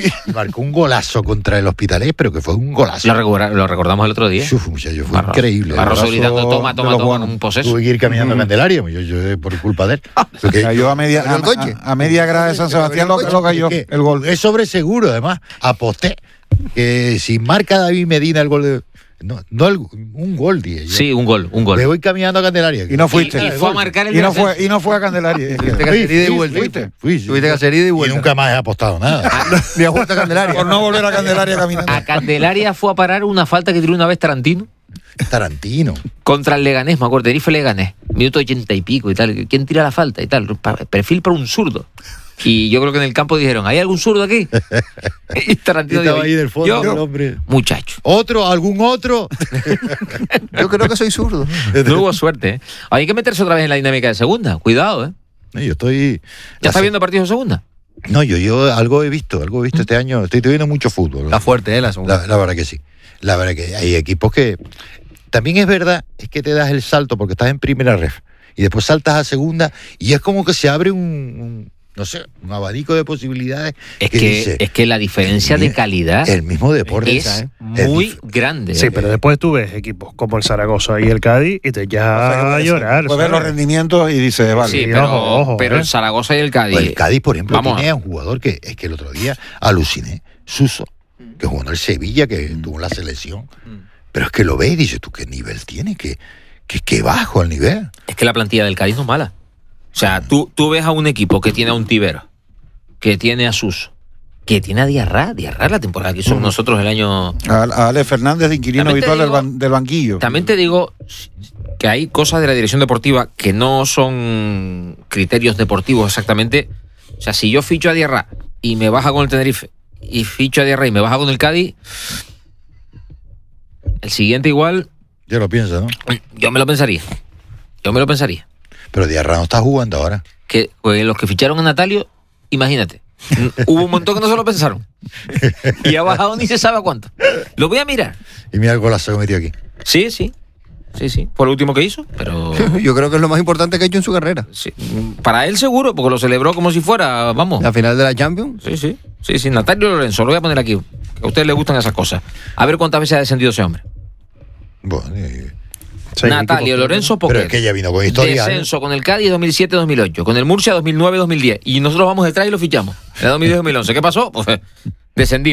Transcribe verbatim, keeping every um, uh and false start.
marcó un golazo contra el Hospitalet, pero que fue un golazo. Lo, recordar, lo recordamos el otro día. Uf, muchacho, fue Barroso, increíble. Barroso gritando, toma, toma, toma, en un poseso. Tuve que ir caminando a Candelaria, yo, yo, por culpa de él. Porque, cayó a media, a, a, a media grada de San Sebastián, lo, lo cayó es el gol. Es sobre seguro, además. Aposté que si marca David Medina el gol de... No, no el, un gol, dije yo. Sí, un gol, un gol. Me voy caminando a Candelaria. Y no fuiste. Y, y fue a marcar el y no fue, y no fue a Candelaria. Tuviste que hacer ida y vuelta. Fuiste. Fui, sí. Tuviste que hacer ida y vuelta. Y nunca más he apostado nada. Ni a vuelta a Candelaria. Por no volver a Candelaria caminando. A Candelaria fue a parar una falta que tiró una vez Tarantino. Tarantino. Contra el Leganés, me acuerdo, Tenerife Leganés. Minuto ochenta y pico y tal. ¿Quién tira la falta y tal? Perfil para un zurdo. Y yo creo que en el campo dijeron, ¿hay algún zurdo aquí? Y Tarantino Estaba dijo, ahí del fondo, yo, el hombre. Muchacho. ¿Otro? ¿Algún otro? Yo creo que soy zurdo. No hubo suerte, ¿eh? Hay que meterse otra vez en la dinámica de segunda. Cuidado, ¿eh? No, yo estoy... ¿Ya estás viendo partidos de segunda? No, yo, yo algo he visto, algo he visto este año. Estoy, estoy viendo mucho fútbol. Está fuerte, ¿eh? La segunda. La, la verdad que sí. La verdad que hay equipos que... También es verdad, es que te das el salto porque estás en primera ref y después saltas a segunda y es como que se abre un... un no sé, un abanico de posibilidades. Es que, que, dice, es que la diferencia de calidad el mismo deporte es ¿eh? muy es grande. Sí, pero después tú ves equipos como el Zaragoza y el Cádiz y te ya a llorar. Puedes ver los rendimientos y dices, vale. Sí, Sí, pero, ojo, ojo, pero ¿eh? el Zaragoza y el Cádiz. El Cádiz, por ejemplo, Vamos tiene a... un jugador que es que el otro día aluciné, Suso, que jugó en el Sevilla, que tuvo la selección. Pero es que lo ves y dices, ¿tú qué nivel tiene? ¿Qué, qué, qué bajo el nivel? Es que la plantilla del Cádiz no es mala. O sea, tú, tú ves a un equipo que tiene a un Tibero, que tiene a Suso, que tiene a Diarra. Diarra la temporada que hizo uh-huh. nosotros el año... A, a Ale Fernández, de inquilino habitual digo, del, ban, del banquillo. También te digo que hay cosas de la dirección deportiva que no son criterios deportivos exactamente. O sea, si yo ficho a Diarra y me baja con el Tenerife, y ficho a Diarra y me baja con el Cádiz, el siguiente igual... Yo lo pienso, ¿no? Yo me lo pensaría. Yo me lo pensaría. Pero Diarra no está jugando ahora. Que pues, los que ficharon a Natalio, imagínate, hubo un montón que no se lo pensaron. Y ha bajado ni se sabe cuánto. Lo voy a mirar. Y mira el golazo que metió aquí. Sí, sí. Sí, sí. Fue lo último que hizo, pero... Yo creo que es lo más importante que ha hecho en su carrera. Sí. Para él seguro, porque lo celebró como si fuera, vamos... La final de la Champions. Sí, sí. Sí, sí. Natalio Lorenzo, lo voy a poner aquí. Que a ustedes les gustan esas cosas. A ver cuántas veces ha descendido ese hombre. Bueno... Eh... Sí, Natalio Lorenzo Poquet. Pero es que ella vino con historia. Descenso con el Cádiz dos mil siete dos mil ocho, con el Murcia dos mil nueve dos mil diez. Y nosotros vamos detrás y lo fichamos. En dos mil diez dos mil once. ¿Qué pasó? Pues descendimos.